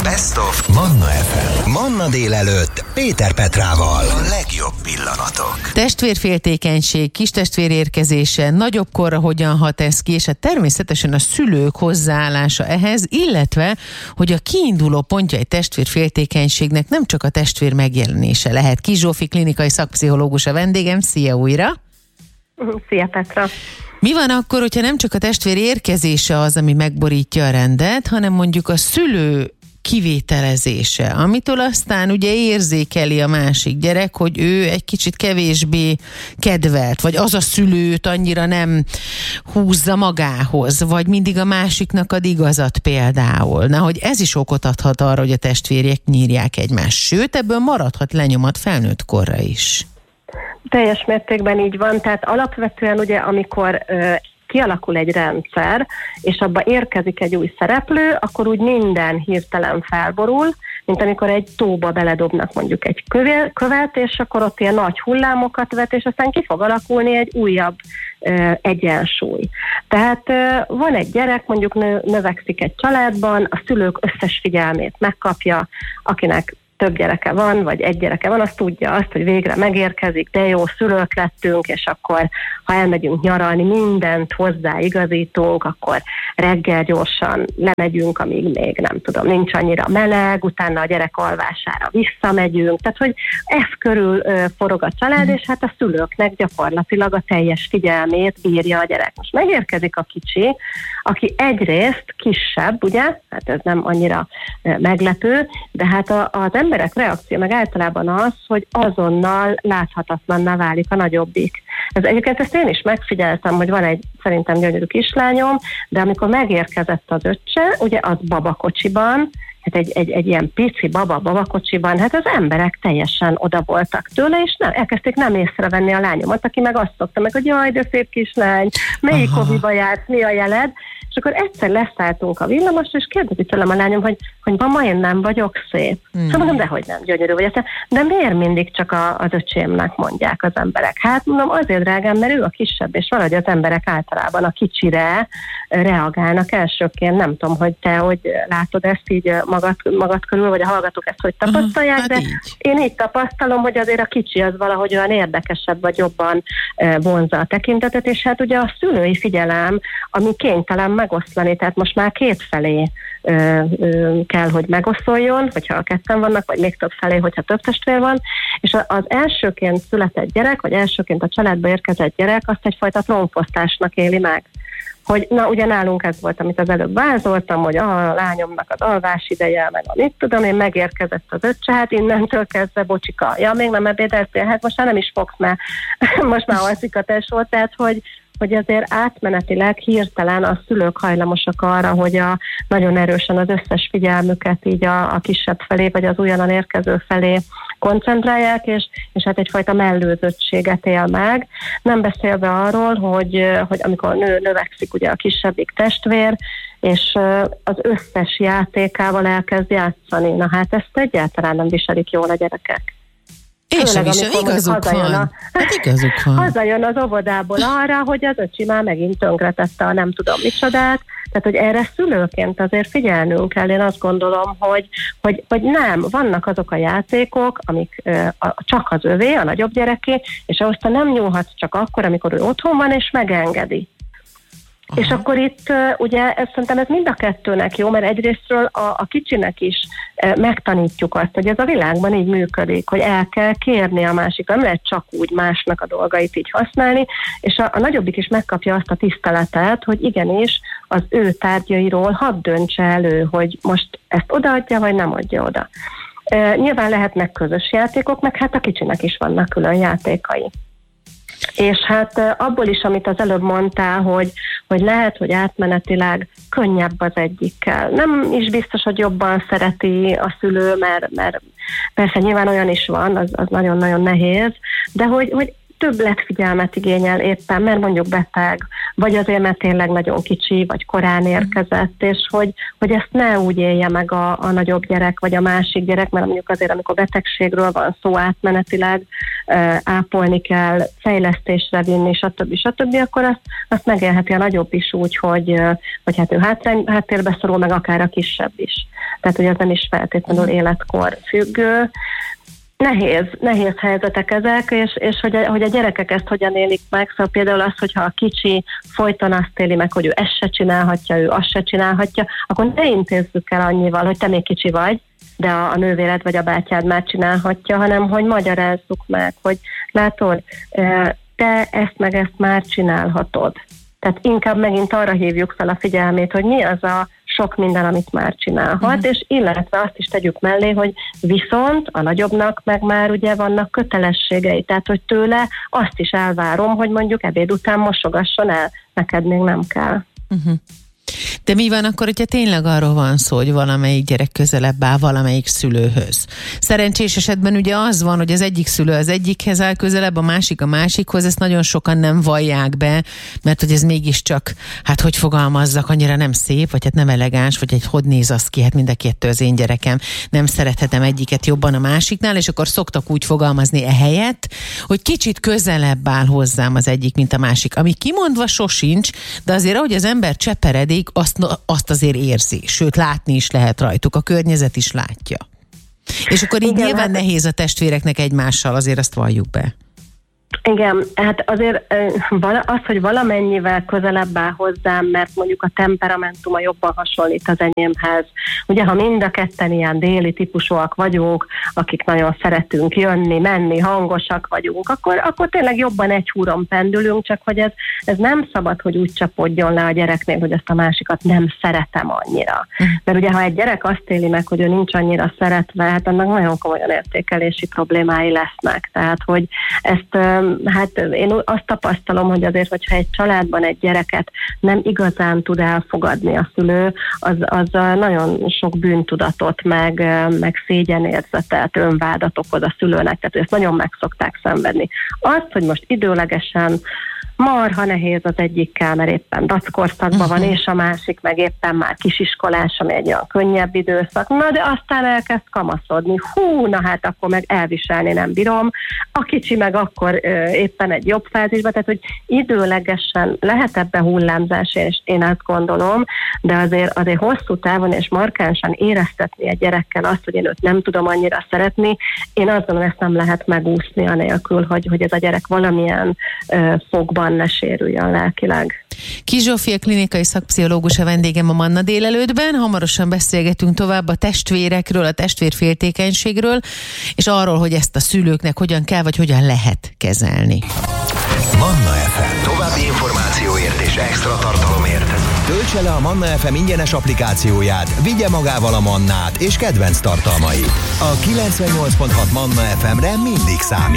Best of Manna FM. Manna délelőtt Péter Petrával. A legjobb pillanatok. Testvérféltékenység, kistestvér érkezése, nagyobb korra hogyan hat ez ki, és hát természetesen a szülők hozzáállása ehhez, illetve, hogy a kiinduló pontja egy testvérféltékenységnek nem csak a testvér megjelenése lehet. Kis Zsófi klinikai szakpszichológus a vendégem. Szia újra! Szia Petra! Mi van akkor, hogyha nem csak a testvér érkezése az, ami megborítja a rendet, hanem mondjuk a szülő kivételezése, amitől aztán ugye érzékeli a másik gyerek, hogy ő egy kicsit kevésbé kedvelt, vagy az a szülőt annyira nem húzza magához, vagy mindig a másiknak ad igazat például. Na, hogy ez is okot adhat arra, hogy a testvérek nyírják egymást. Sőt, ebből maradhat lenyomat felnőtt korra is. Teljes mértékben így van, tehát alapvetően ugye amikor kialakul egy rendszer, és abba érkezik egy új szereplő, akkor úgy minden hirtelen felborul, mint amikor egy tóba beledobnak mondjuk egy követ, és akkor ott ilyen nagy hullámokat vet, és aztán ki fog alakulni egy újabb egyensúly. Tehát van egy gyerek, mondjuk növekszik egy családban, a szülők összes figyelmét megkapja, akinek több gyereke van, vagy egy gyereke van, az tudja azt, hogy végre megérkezik, de jó, szülők lettünk, és akkor, ha elmegyünk nyaralni, mindent hozzáigazítunk, akkor reggel gyorsan lemegyünk, amíg még nem tudom, nincs annyira meleg, utána a gyerek alvására visszamegyünk, tehát, hogy ez körül forog a család, és hát a szülőknek gyakorlatilag a teljes figyelmét bírja a gyerek. Most megérkezik a kicsi, aki egyrészt kisebb, ugye, hát ez nem annyira meglepő, de hát az emberek reakció meg általában az, hogy azonnal láthatatlanná válik a nagyobbik. Egyébként ezt én is megfigyeltem, hogy van egy szerintem gyönyörű kislányom, de amikor megérkezett az öccse, ugye az babakocsiban, hát egy ilyen pici babakocsiban, hát az emberek teljesen oda voltak tőle, és elkezdték nem észrevenni a lányomat, aki meg azt szokta meg, hogy jaj, de szép kislány, melyik oviba jársz, mi a jeled? És akkor egyszer leszálltunk a villamosra, és kérdezi tőlem a lányom, hogy mama, én nem vagyok szép. Szóval mondom, dehogy nem, gyönyörű vagy. De miért mindig csak az öcsémnek mondják az emberek? Hát mondom, azért drágám, mert ő a kisebb, és valahogy az emberek általában a kicsire reagálnak elsőként. Nem tudom, hogy te hogy látod ezt így magad körül, vagy a hallgatók ezt hogy tapasztalják, de én így tapasztalom, hogy azért a kicsi az valahogy olyan érdekesebb, vagy jobban vonzza a tekintetet, és hát ugye a szülői figyelem, ami kénytelen megoszlani, tehát most már kétfelé kell, hogy megoszoljon, hogyha ketten vannak, vagy még több felé, hogyha több testvér van, és az elsőként született gyerek, vagy elsőként a családba érkezett gyerek, azt egyfajta trónfosztásnak éli meg. Hogy na, ugye nálunk ez volt, amit az előbb vázoltam, hogy a lányomnak az alvás ideje, meg a mit tudom én, megérkezett az öccse, hát innentől kezdve bocsika. Ja, még nem ebédeltél, hát most már nem is fogsz, mert most már alszik a tesó, tehát hogy azért átmenetileg hirtelen a szülők hajlamosak arra, hogy nagyon erősen az összes figyelmüket így a kisebb felé, vagy az újonnan érkező felé koncentrálják, és hát egyfajta mellőzöttséget él meg. Nem beszélve arról, hogy amikor növekszik ugye a kisebbik testvér, és az összes játékával elkezd játszani. Na hát ezt egyáltalán nem viselik jól a gyerekek. És igazuk van. Igazuk van. Hazajön az óvodából arra, hogy az öcsi már megint tönkretette a nem tudom micsodát, tehát hogy erre szülőként azért figyelnünk kell. Én azt gondolom, hogy nem, vannak azok a játékok, amik csak az övé, a nagyobb gyereké, és ahhoz te nem nyúlhatsz csak akkor, amikor ő otthon van, és megengedi. Aha. És akkor itt ugye szerintem ez mind a kettőnek jó, mert egyrésztről a kicsinek is megtanítjuk azt, hogy ez a világban így működik, hogy el kell kérni a másikra, nem lehet csak úgy másnak a dolgait így használni, és a nagyobbik is megkapja azt a tiszteletet, hogy igenis az ő tárgyairól hadd döntse elő, hogy most ezt odaadja, vagy nem adja oda. Nyilván lehetnek közös játékok, meg hát a kicsinek is vannak külön játékai. És hát abból is, amit az előbb mondtál, hogy lehet, hogy átmenetileg könnyebb az egyikkel. Nem is biztos, hogy jobban szereti a szülő, mert persze nyilván olyan is van, az nagyon-nagyon nehéz, de hogy többletfigyelmet igényel éppen, mert mondjuk beteg, vagy azért, mert tényleg nagyon kicsi, vagy korán érkezett, és hogy ezt ne úgy élje meg a nagyobb gyerek, vagy a másik gyerek, mert mondjuk azért, amikor betegségről van szó átmenetileg, ápolni kell, fejlesztésre vinni, stb., akkor azt megélheti a nagyobb is úgy, hogy hát ő háttérbe szorul, meg akár a kisebb is. Tehát, hogy ez nem is feltétlenül életkor függő. Nehéz helyzetek ezek, és hogy a gyerekek ezt hogyan élik meg, szóval például az, hogyha a kicsi folyton azt éli meg, hogy ő ezt se csinálhatja, ő azt se csinálhatja, akkor ne intézzük el annyival, hogy te még kicsi vagy, de a nővéred vagy a bátyád már csinálhatja, hanem hogy magyarázzuk meg, hogy látod, te ezt meg ezt már csinálhatod. Tehát inkább megint arra hívjuk fel a figyelmét, hogy mi az a sok minden, amit már csinálhat, és illetve azt is tegyük mellé, hogy viszont a nagyobbnak meg már ugye vannak kötelességei, tehát hogy tőle azt is elvárom, hogy mondjuk ebéd után mosogasson el, neked még nem kell. De mi van akkor, hogyha tényleg arról van szó, hogy valamelyik gyerek közelebb áll valamelyik szülőhöz? Szerencsés esetben ugye az van, hogy az egyik szülő az egyikhez áll közelebb, a másik a másikhoz, ezt nagyon sokan nem vallják be, mert hogy ez mégiscsak, hát hogy fogalmazzak, annyira nem szép, vagy hát nem elegáns, vagy hogy néz az ki, hát mind a kettő az én gyerekem, nem szerethetem egyiket jobban a másiknál, és akkor szoktak úgy fogalmazni ehelyett, hogy kicsit közelebb áll hozzám az egyik, mint a másik. Ami kimondva sosincs, de azért ahogy az ember cseperedik, azt azért érzi, sőt látni is lehet rajtuk, a környezet is látja. És akkor így nyilván nehéz a testvéreknek egymással, azért azt valljuk be. Igen, hát azért az, hogy valamennyivel közelebb áll hozzám, mert mondjuk a temperamentuma jobban hasonlít az enyémhez. Ugye, ha mind a ketten ilyen déli típusúak vagyunk, akik nagyon szeretünk jönni, menni, hangosak vagyunk, akkor tényleg jobban egy húron pendülünk, csak hogy ez nem szabad, hogy úgy csapódjon le a gyereknél, hogy ezt a másikat nem szeretem annyira. Mert ugye, ha egy gyerek azt éli meg, hogy ő nincs annyira szeretve, hát annak nagyon komolyan értékelési problémái lesznek. Tehát, hogy ezt hát én azt tapasztalom, hogy azért, hogyha egy családban egy gyereket nem igazán tud elfogadni a szülő, az nagyon sok bűntudatot, meg szégyenérzetet, önvádat okoz a szülőnek, tehát ezt nagyon meg szokták szenvedni. Azt, hogy most időlegesen marha nehéz az egyikkel, mert éppen dackorszakban van, és a másik meg éppen már kisiskolás, ami egy olyan könnyebb időszak. Na, de aztán elkezd kamaszodni. Na hát akkor meg elviselni nem bírom. A kicsi meg akkor éppen egy jobb fázisban, tehát hogy időlegesen lehet ebben hullámzás, és én azt gondolom, de azért hosszú távon és markánsan éreztetni egy gyerekkel azt, hogy én őt nem tudom annyira szeretni, én azt gondolom, ezt nem lehet megúszni anélkül, hogy ez a gyerek valamilyen fogban ne sérüljön lelkileg. Kiss Zsófia klinikai szakpszichológus a vendégem a Manna délelőttben. Hamarosan beszélgetünk tovább a testvérekről, a testvérféltékenységről, és arról, hogy ezt a szülőknek hogyan kell, vagy hogyan lehet kezelni. Manna FM. További információért és extra tartalomért töltse le a Manna FM ingyenes applikációját, vigye magával a Mannát és kedvenc tartalmait. A 98.6 Manna FM-re mindig számít.